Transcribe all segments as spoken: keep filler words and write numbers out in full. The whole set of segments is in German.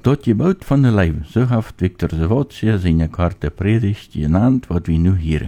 Tot gebouwd van de leven, zo heeft Victor Zawodje zijn korte predigt genannt, wat we nu hier.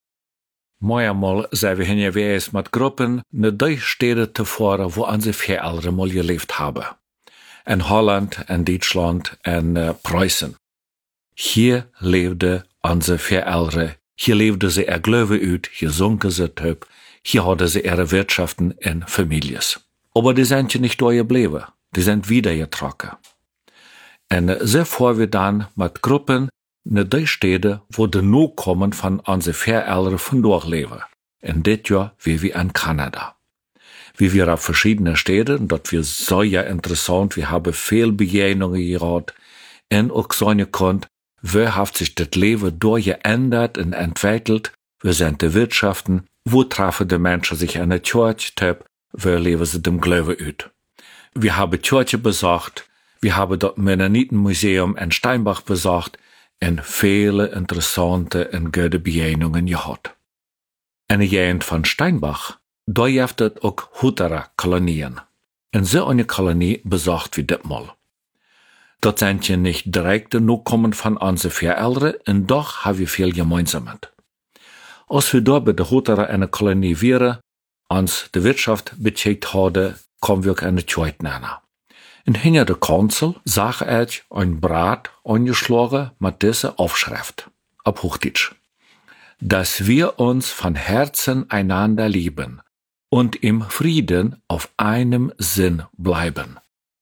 Mooi zijn we hier geweest met groepen naar die steden te voeren waar onze voorouders mal geleefd hebben. In Holland en Duitsland en uh, Preußen. Hier leefden onze voorouders, hier leefden ze er Glaube uit, hier zonken ze top, hier hadden ze ihre Wirtschaften en Families. Aber die sind ja nicht durchgeblieben, die sind wieder getrokken. En uh, so fahren wir dann mit Gruppen naar die steden wo de Nachkommen von onze voorouders vandaag leven. En dit jaar wie wir in Kanada. Wie wir auf verschiedene Städten, dort wir sehr interessant, wir haben viel Begegnungen gehabt, und auch sagen konnten, wie hat sich das Leben durchgeändert und entwickelt, wie sind die Wirtschaften, wo treffen die Menschen sich an der Kirche, wie leben sie dem Glauben aus. Wir haben Kirche besucht, wir haben das Mennonitenmuseum in Steinbach besucht, und viele interessante und gute Begegnungen gehabt. In der Gegend von Steinbach, da gibt es auch Hutterer-Kolonien. Und so eine Kolonie besucht wie das mal. Dort sind ja nicht direkte Nachkommen von unseren Voorouders, und doch haben wir viel gemeinsam. Als wir dort bei der Hutterer eine Kolonie wären, uns die Wirtschaft beschädigt haben, kommen wir eine Zeit nennen. Und hinter der Kanzel sah ich ein Brat angeschlagen mit dieser Aufschrift, auf Hochdeutsch. Dass wir uns von Herzen einander lieben und im Frieden auf einem Sinn bleiben.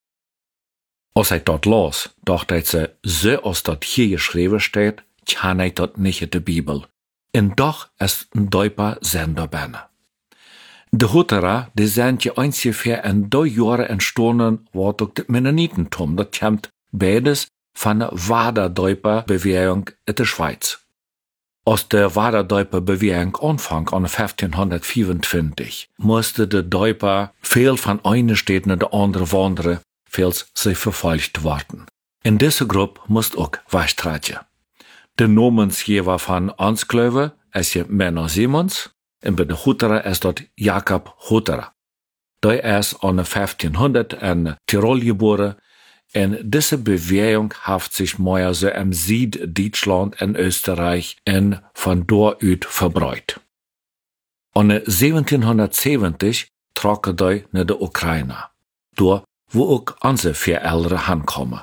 Als ich dort las, dachte ich, so als dort hier geschrieben steht, kann ich dort nicht in der Bibel. Und doch ist ein Deuper Sender bin. Die Hutterer, die sind ja ungefähr in drei Jahren entstanden, wo auch das Mennonitentum, das kommt beides von der Waderdeuper-Bewegung in der Schweiz. Als der Waderdeuper-Bewegung anfang an fünfzehnhundertvierundzwanzig, musste der Deuper viel von einer Stadt in der andere wandern, weil sie verfolgt worden. In dieser Gruppe musste auch wegtreten. Der Namensgeber von uns Glaube ist ja Menno Simons, und bei der Hutterer ist dort Jakob Hutterer. Der ist an fünfzehnhundert in Tirol geboren, und diese Bewegung hat sich mehr so im Süddeutschland und Österreich und von dort aus verbreitet. An siebzehnhundertsiebzig trok er nach der Ukraine, dort wo auch unsere Voorouders ankommen.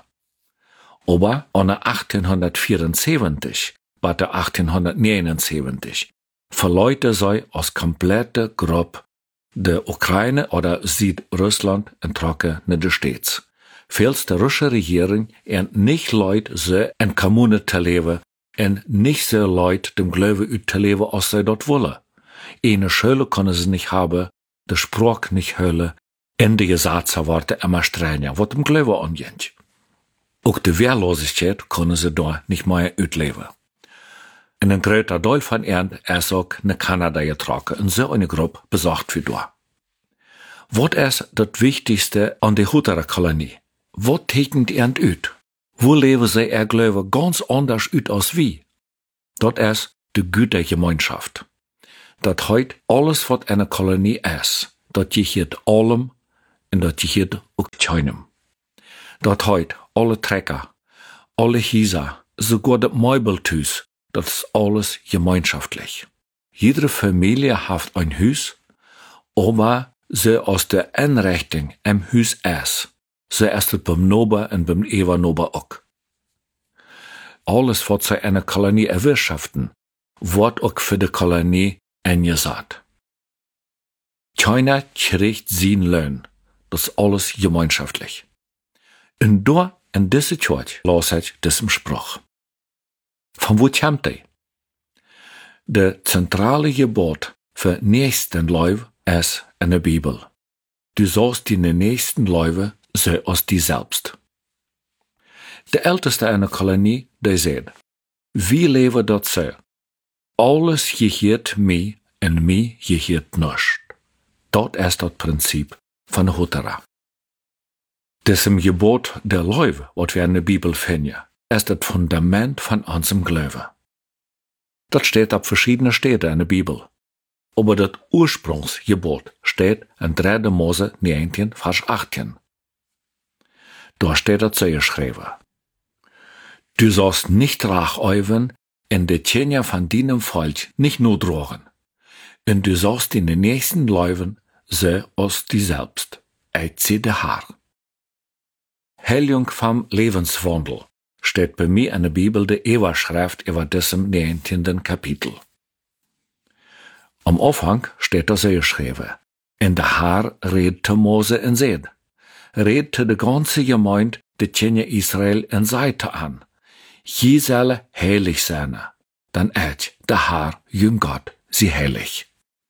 Aber an achtzehnhundertvierundsiebzig, bis achtzehnhundertneunundsiebzig, verleute sei als komplette Gruppe der Ukraine oder Südrussland und trocke nach der Stets. Vieles der russische Regierung und nicht Leute so in Kommune zu leben und nicht so Leute dem Glaube zu leben, als sie dort wollen. Eine Schule können sie nicht haben, der Sprach nicht hören, und die Gesetzesworte immer strenger, was dem Glaube angeht. Auch die Wehrlosigkeit können sie dort nicht mehr ausleben. In ein großer Teil von ihnen ist auch nach Kanada getrokken und so eine Gruppe besucht für dort. Was ist das Wichtigste an der Hutterer-Kolonie? Was tegnet ihnen aus? Wo leben sie ihr Glaube ganz anders aus als wir? Das ist die Gütergemeinschaft. Das heißt, alles, was eine Kolonie ist, das gehört allem und das gehört auch keinem. Das heißt, alle Trecker, alle Häuser, sogar das Möbeltus, das ist alles gemeinschaftlich. Jede Familie hat ein Haus, aber so aus der Einrichtung im Haus ist, so ist es beim Nober und beim Ebernober auch. Alles, was sie eine Kolonie erwirtschaften, wird auch für die Kolonie eingesät. Keiner kriegt seinen Lohn, das ist alles gemeinschaftlich. Und da in dieser Zeit las ich diesen Spruch. Von wo kommt der? Der zentrale Gebot für Nächstenliebe ist in der Bibel. Du sollst deine Nächsten lieben, so als die selbst. Der Älteste einer Kolonie, der sagt, wie leben dort so? Alles gehört mir und mir gehört nichts. Das ist das Prinzip von der Hutterer. Diesem Gebot der Liebe, was wir in der Bibel finden, ist das Fundament von unserem Glauben. Das steht auf verschiedenen Städten in der Bibel. Aber das Ursprungsgebot steht in dritter Mose neunzehn, Vers achtzehn. Da steht das so geschrieben. Du sollst nicht rachäuven in de Tjenja von deinem Volk nicht nur drogen. Und du sollst in den nächsten Leuven so als die selbst. Eit sie de Haar. Heiligung vom Lebenswandel steht bei mir in der Bibel de Überschrift über diesem neunzehnten Kapitel. Am Anfang steht da so geschrieben. In der Haar redete Mose in Seed. Redete de ganze Gemeinde de Tjenja Israel in Seite an. Je soll heilig sein, dann et der Herr, jüm Gott, sie heilig.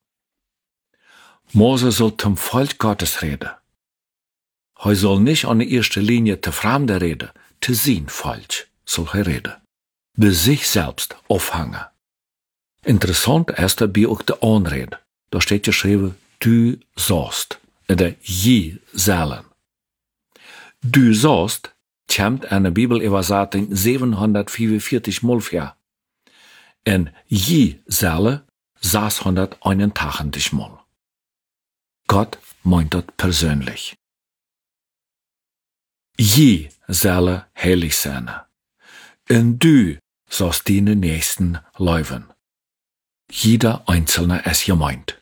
Mose soll zum Volk Gottes reden. Er soll nicht an der ersten Linie te Fremde reden, te sein Volk soll er reden. Bei sich selbst aufhangen. Interessant ist dabei auch die Anrede. Da steht geschrieben, du sollst, oder je sollen. Du sollst kommt eine Bibelübersetzung siebenhundertfünfundvierzig Mal vor. Und je solle sechshunderteinundachtzig Mal. Gott meint das persönlich. Je solle heilig sein. Und du sollst deine Nächsten leuven. Jeder Einzelne ist gemeint.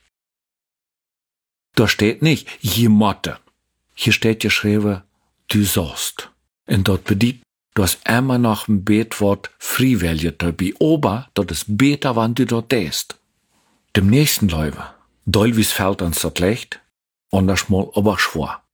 Da steht nicht, je motte. Hier steht geschrieben, du sollst. Und dort bedient, dass immer noch ein Betwort freiwillig dabei, aber das ist besser, wenn du dort stehst. Dem nächsten Leuwe, Dolvis fällt uns das leicht, anders mal aber schwer.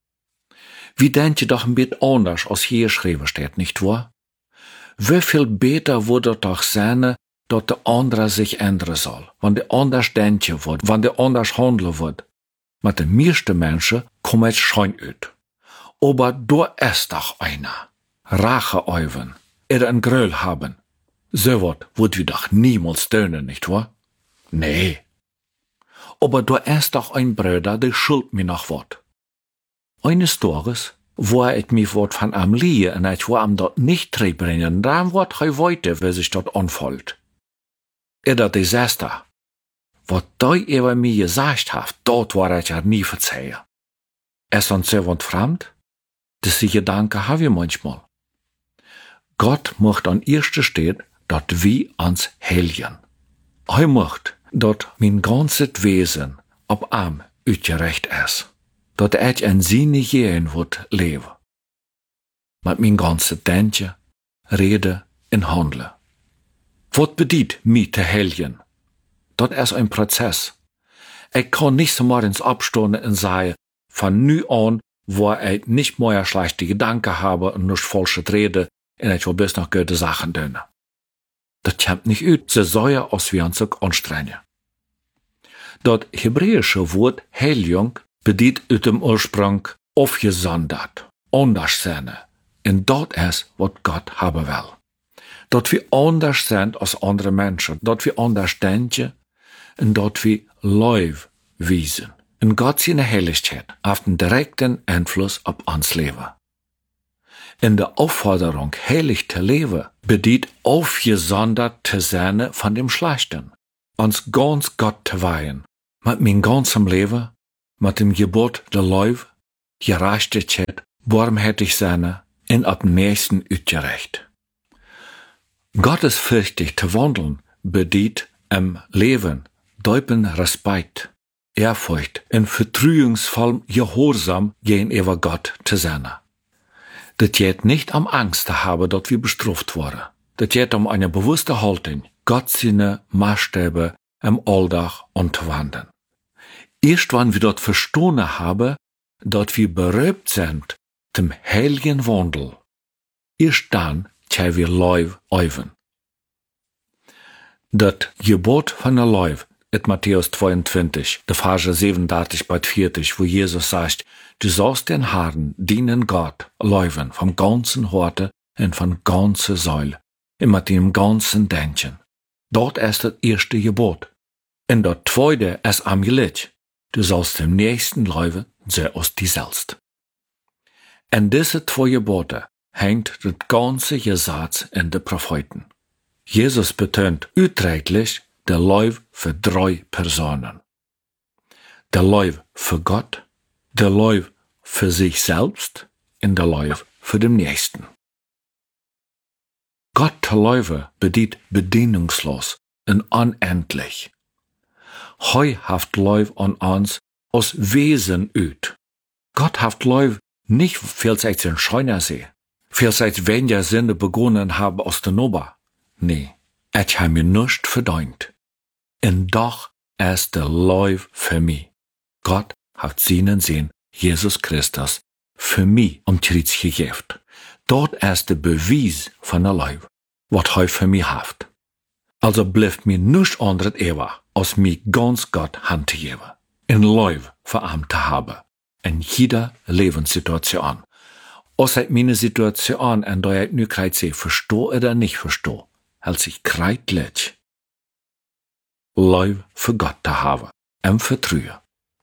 Wie denkt ihr doch ein bisschen anders, als hier geschrieben steht, nicht wahr? Wie viel besser würde doch sein, dass der andere sich ändern soll, wenn der anders denken wird, wenn der anders handeln wird. Mit den meisten Menschen kommt es schön ut. Aber da ist doch einer. Rache äuven, er ein Gröll haben. So wat wird wir doch niemals tönen, nicht wahr? Nee. Aber da ist doch ein Bruder, der schuld mir noch wat. Eines Tages, wo er et mich wat von am Lie und ich war am dort nicht bringen, dann wat er weiter, wer sich dort anfällt. Er dat Desaster. Wat dei über mir gesagt hat, dort war ich ja nie verzeihen. Es ist so wat fremd. Diese Gedanken habe ich manchmal. Gott möchte an erster Stelle, dass wir uns heiligen. Er möchte, dass mein ganzes Wesen ab ihm utgerecht ist. Dass ich in seine Gehen wird leben. Mit mein ganzes Denken, Reden und Handeln. Was bedeutet mich zu heiligen? Das ist ein Prozess. Ich kann nicht so mal ins Abstunden und sagen, von nu an, wo ich nicht mehr schlechte Gedanken habe und nicht falsche Rede und ich will bis noch gute Sachen tun. Das kommt nicht ut, so sehr, als wir uns anstrengen. Das hebräische Wort Heiligung bedeutet aus dem Ursprung aufgesondert, anders sein. Und das ist, was Gott haben will. Dass wir anders sind als andere Menschen, dass wir anders denken und dass wir Leuv wiesen. Und Gott seine Heiligkeit hat einen direkten Einfluss auf uns Leben. In der Aufforderung, heilig zu leben, bedeutet aufgesondert zu sein von dem Schlechten, uns ganz Gott zu weihen, mit meinem ganzen Leben, mit dem Gebot der Leuv, Gerechtigkeit, barmherzig sein und ab dem Nächsten utgerecht. Gottesfürchtig zu wandeln bedeutet im Leben deupen Respekt, Ehrfurcht und vertrauensvoll Gehorsam gegenüber Gott zu sein. Das geht nicht am Angst zu haben, dass wir bestraft worden. Das geht um eine bewusste Haltung, Gott seine Maßstäbe im Alltag anzuwenden. Erst wenn wir dort verstanden haben, dass wir beraubt sind zum heiligen Wandel, erst dann können wir Leuv äuven. Das Gebot von der Leuv in Matthäus zweiundzwanzig, der Verse siebenunddreißig bis vierzig, wo Jesus sagt, du sollst den Herrn, dienen Gott, leuven, vom ganzen Horte und von ganzer Seele, und mit dem ganzen Denken. Dort ist das erste Gebot. Und das zweite ist am Gelegt, du sollst dem Nächsten leuven, so als die selbst. In diese zwei Gebote hängt das ganze Gesetz in den Propheten. Jesus betont uträglich der Leuv für drei Personen. Der Leuv für Gott, der Leuv für sich selbst in der Leuf für den Nächsten. Gott te Leuwe bedient bedingungslos und unendlich. Heu haft Leuf an uns aus Wesen üt. Gott haft Leuf nicht viel seit den Scheunersee, viel seit weniger Sünde begonnen haben aus der Noba. Nee, et ha mir nuscht verdient. Und doch ist der Leuf für mich. Gott hat seinen Sinn, Jesus Christus, für mich um Tritt gegeben. Dort ist der Beweis von der Leuf, was heu für mich haft. Also bleibt mir nichts anderes ewa, als mich ganz Gott Hand zu geben, in Leuf für ihm zu haben, in jeder Lebenssituation. Als ich meine Situation, in der ich nu kreit sehe, verstehe oder nicht verstehe, als ich kreit lech. Leuf für Gott zu haben, und vertrauen.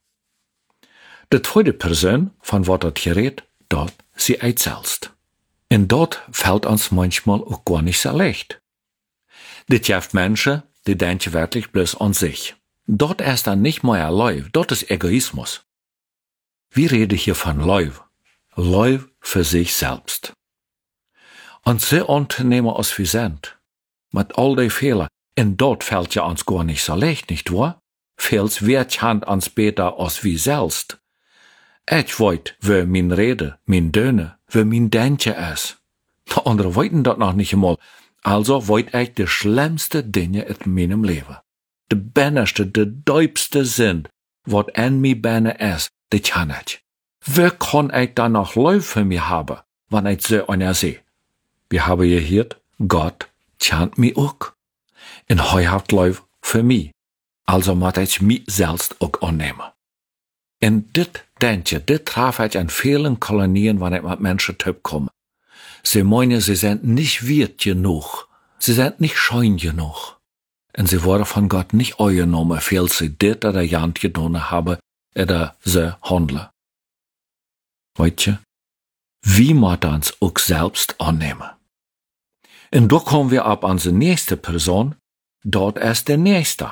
De tweede Person, von wat dat hier redt, dort sie eit selbst. Und dort fällt uns manchmal auch gar nicht so leicht. Dit jaft Menschen, die denken wirklich bloß an sich. Dort ist dann nicht mehr Leuf, dort ist Egoismus. Wir reden hier von Leuf. Leuf für sich selbst. Und so Unternehmer als wir sind, mit all den Fehlern, und dort fällt ja uns gar nicht so leicht, nicht wahr? Feels wird hand uns besser als wir selbst. Ich weet, wie mein Rede, mein Döne, wie mein Denken ist. Die anderen weiten dat noch nicht einmal. Also weet ich de schlimmste Dinge in meinem Leben. De benneste, de duipste Sinn, wat in mir benne ist, die kann ich. Wie kann ich dann noch Leuf für mich haben, wenn ich so einer sehe? Wir haben gehört, Gott kennt mich auch. Und heu hat Leuf für mich. Also muss ich mich selbst auch annehmen. Und dit Denke, dit traf ich an vielen Kolonien, wenn ich mit Menschen komme. Sie meinen, sie sind nicht wert genug. Sie sind nicht schein genug. Und sie wurden von Gott nicht angenommen, weil sie dit oder jant getan haben, oder sie handeln. Weißt du? Wie muss uns auch selbst annehmen? Und da kommen wir ab an die nächste Person, dort ist der Nächste.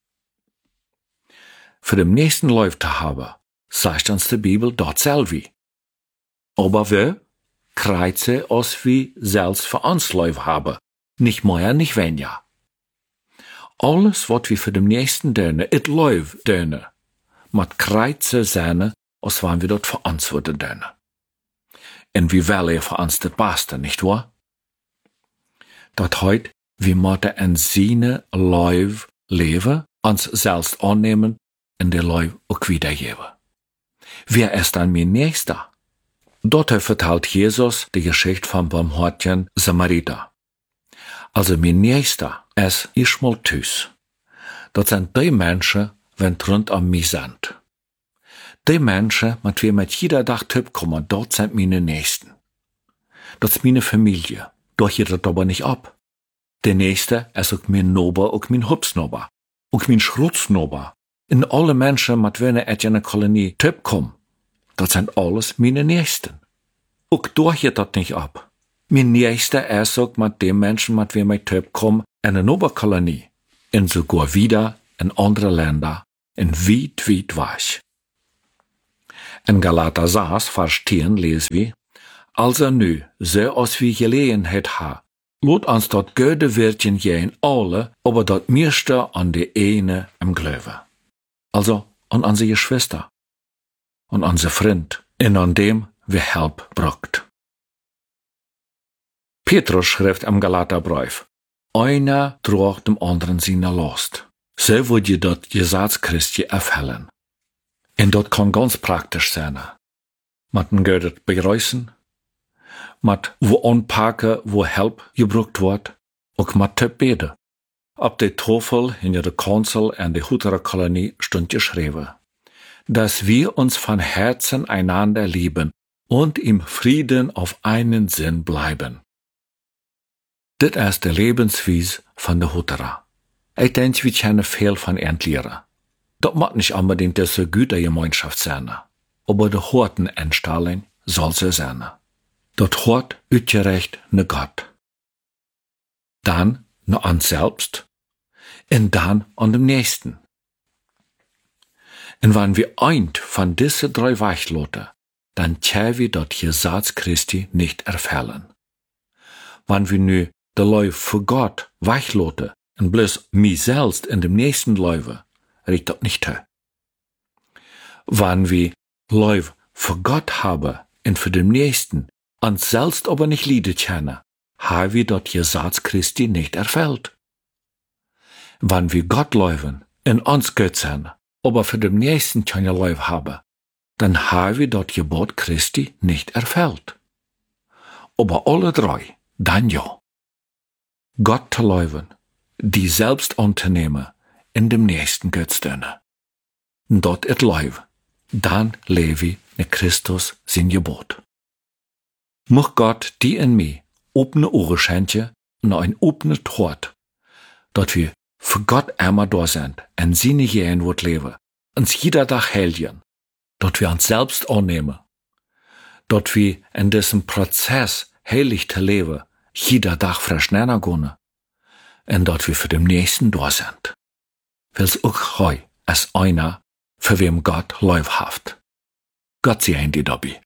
Für den nächsten Leuf zu haben, sagt uns die Bibel dort selber. Aber wir kreuzen als wir selbst für uns Leuf haben, nicht mehr, nicht weniger. Alles, was wir für den nächsten dönen, it Leuf dönen, mit kreuzen sein, als wenn wir dort für uns würden dönen. Und wir wollen für uns das Beste, nicht wahr? Dat heut, wir müssen in seine Leuf leben, uns selbst annehmen, und der Leuf auch wiedergeben. Wer ist dann mein Nächster? Dort vertelt Jesus die Geschichte vom barmherzigen Samariter. Also mein Nächster ist Ishmael Tüs. Das sind die Menschen, wenn rund um mich sind. Die Menschen, mit wem ich jeder Tag kommen, dort sind meine Nächsten. Das ist meine Familie. Doch geht das aber nicht ab. Der Nächste ist auch mein Nober, auch mein Hupsnober, auch mein Schrutznober. Und alle Menschen, mit wem ich in einer Kolonie kommen, das sind alles meine Nächsten. Auch da geht das nicht ab. Mein Nächster ist auch mit den Menschen, mit wem ich komme, in einer Noberkolonie. Und sogar wieder in andere Länder, in weit, weit weg. In Galater sechs, Vers zehn lesen wir, also nu, so als wir Gelegenheit haben, lot uns dort Göde wirken gehen alle, aber dort meiste an die eine im Glauben. Also an unsere Geschwister, an unsere Freund, und an dem wir Help braucht. Petrus schreibt im Galaterbrief, einer trug dem anderen seine Last. So wird je dort Gesetz Christi erfüllen. Und dort kann ganz praktisch sein. Mit dem Geld bereisen, mit wo anpacken, wo Help gebraucht wird, auch mit Typ beten. Ab der Tafel in der Kanzel und der Hutterer Kolonie stund geschrieben, dass wir uns von Herzen einander lieben und im Frieden auf einen Sinn bleiben. Das ist der Lebensweise von der Hutterer. Ich denke, wir können viel von ihnen lernen. Das muss nicht unbedingt diese gute Gemeinschaft sein, aber die Horteneinstellung soll sie sein. Das Hort utgerecht ne Gott. Dann ne uns selbst und dann an dem Nächsten. Und wenn wir eint von diese drei Weichlote, dann tja wir dort Gesetz Christi nicht erfällen. Wenn wir nu de Leu für Gott wegloten und bloß mi selbst in dem nächsten Leuwe, riecht das nicht he. Wenn wir Leu für Gott haben und für den nächsten, uns selbst aber nicht lieben können, haben wir dort Gesetz Christi nicht erfüllt. Wenn wir Gott leuwen in uns Gott sein, aber für den nächsten keine Leu haben, dann haben wir dort Gebot Christi nicht erfüllt. Aber alle drei, dann ja. Gott zu leuwen, die selbst unternehmen, in dem nächsten Götzdienen. Dort et leuw, dann lewe ne Christus sein Gebot. Möch Gott die in mir opne Ohren schenken und ein opne Hort, dort wir für Gott einmal da sind, en seine Jähen wird leben, uns jeder Tag helfen, dort wir uns selbst annehmen, dort wir in diesem Prozess heilig zu leben, jeder Tag verschneller gehen, und dort wir für den Nächsten da sind. Wils auch heu als einer, für wem Gott Leuw haft. Gott sei ein die dabei.